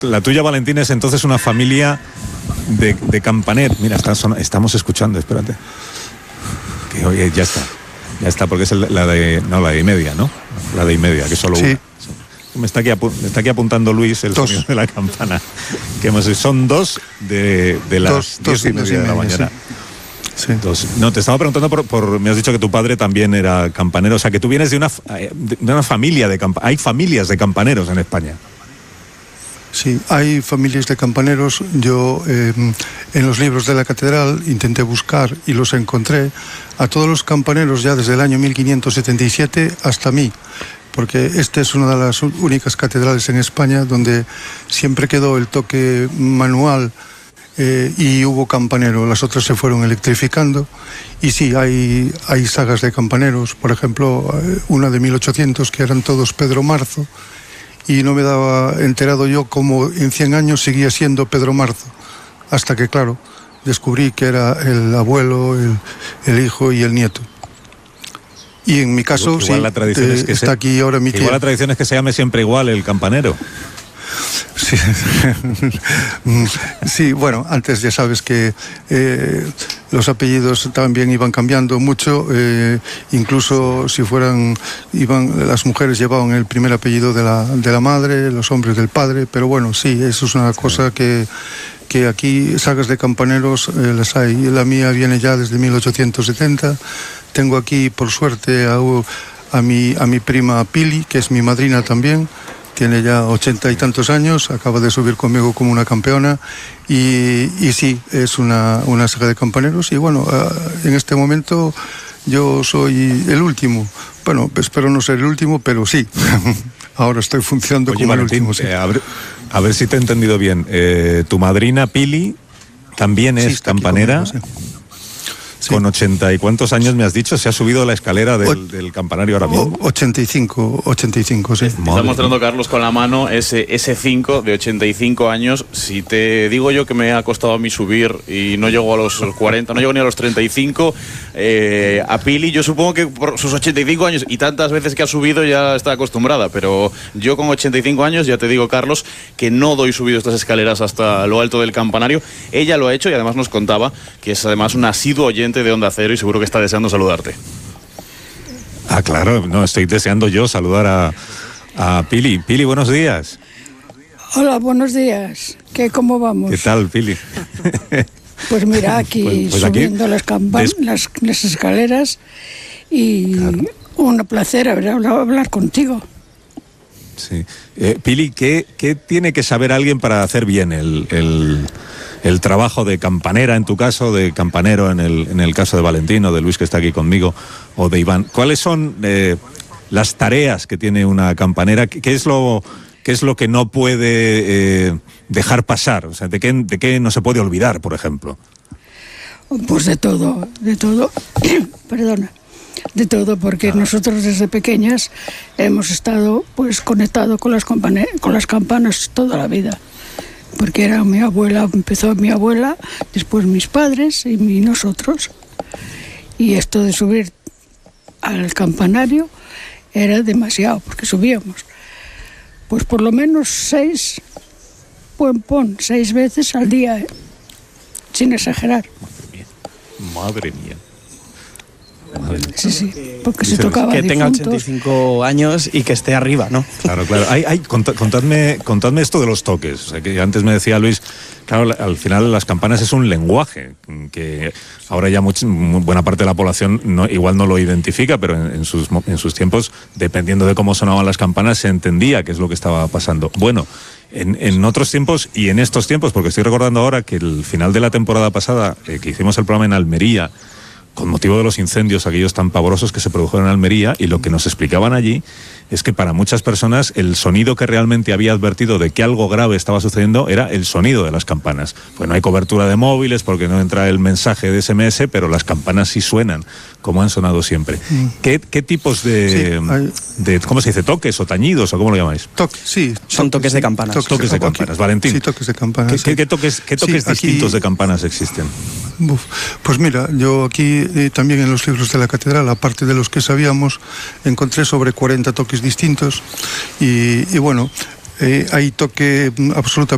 La tuya, Valentín, es entonces una familia de campaneros. Mira, estamos escuchando, espérate. Que oye, ya está, porque es la de y media, ¿no? La de y media, que es solo una. Me está aquí apuntando Luis el sonido de la campana. Son dos de las 10:30 de la mañana. Sí. No, te estaba preguntando me has dicho que tu padre también era campanero, o sea que tú vienes de una familia de campaneros. Hay familias de campaneros en España. Sí, hay familias de campaneros. Yo en los libros de la catedral intenté buscar y los encontré a todos los campaneros ya desde el año 1577 hasta mí, porque esta es una de las únicas catedrales en España donde siempre quedó el toque manual y hubo campanero. Las otras se fueron electrificando y sí, hay sagas de campaneros, por ejemplo, una de 1800 que eran todos Pedro Marzo, y no me daba enterado yo cómo en 100 años seguía siendo Pedro Marzo, hasta que, claro, descubrí que era el abuelo, el hijo y el nieto. Y en mi caso, igual sí, la tradición es que está aquí ahora mi tía. Igual la tradición es que se llame siempre igual el campanero. Sí, sí, bueno, antes ya sabes que los apellidos también iban cambiando mucho, incluso si las mujeres llevaban el primer apellido de la madre, los hombres del padre, pero bueno, sí, eso es una cosa que aquí sagas de campaneros las hay. La mía viene ya desde 1870. Tengo aquí, por suerte, a mi prima Pili, que es mi madrina también. Tiene ya 80 y tantos años, acaba de subir conmigo como una campeona y sí, es una saga de campaneros. Y bueno, en este momento yo soy el último. Bueno, espero no ser el último, pero sí. Ahora estoy funcionando como Valentín, el último. Sí. A ver si te he entendido bien. Tu madrina Pili también es campanera. Conmigo, sí. Sí. Con 80 y cuántos años me has dicho, se ha subido la escalera del campanario ahora mismo. 85, sí. Está mostrando Carlos con la mano ese 5 de 85 años. Si te digo yo que me ha costado a mí subir y no llego a los 40, no llego ni a los 35, a Pili yo supongo que por sus 85 años y tantas veces que ha subido ya está acostumbrada, pero yo con 85 años ya te digo, Carlos, que no doy subido estas escaleras hasta lo alto del campanario. Ella lo ha hecho y además nos contaba que es además un asiduo oyente de Onda Cero y seguro que está deseando saludarte. Ah, claro, no, estoy deseando yo saludar a Pili. Pili, buenos días. Hola, buenos días. ¿Cómo vamos? ¿Qué tal, Pili? Pues mira, aquí pues subiendo aquí, las escaleras y claro. Un placer hablar contigo. Sí. Pili, ¿qué tiene que saber alguien para hacer bien el trabajo de campanera, en tu caso, de campanero en el caso de Valentín o de Luis, que está aquí conmigo, o de Iván? ¿Cuáles son las tareas que tiene una campanera? ¿Qué es lo que no puede dejar pasar? O sea, ¿de qué no se puede olvidar, por ejemplo? Pues de todo. Perdona. De todo, porque nosotros desde pequeñas hemos estado pues conectados con las campanas toda la vida. Porque era empezó mi abuela, después mis padres y nosotros. Y esto de subir al campanario era demasiado, porque subíamos. Pues por lo menos 6 veces al día, sin exagerar. Madre mía. Sí, porque se tocaba que tenga difuntos. 85 años y que esté arriba, ¿no? Claro. Contadme esto de los toques. O sea, que antes me decía Luis, claro, al final las campanas es un lenguaje que ahora ya buena parte de la población igual no lo identifica, pero en sus tiempos, dependiendo de cómo sonaban las campanas, se entendía qué es lo que estaba pasando. Bueno, en otros tiempos y en estos tiempos, porque estoy recordando ahora que el final de la temporada pasada, que hicimos el programa en Almería, con motivo de los incendios aquellos tan pavorosos que se produjeron en Almería, y lo que nos explicaban allí es que para muchas personas el sonido que realmente había advertido de que algo grave estaba sucediendo era el sonido de las campanas. Pues no hay cobertura de móviles porque no entra el mensaje de SMS, pero las campanas sí suenan, como han sonado siempre. ¿Qué tipos de ¿cómo se dice? ¿Toques o tañidos o cómo lo llamáis? Son toques de campanas. Toques de campanas. Valentín. Sí, toques de campanas. ¿Qué toques distintos de campanas existen? Pues mira, yo aquí también en los libros de la catedral, aparte de los que sabíamos, encontré sobre 40 toques distintos y bueno, hay toque absolutamente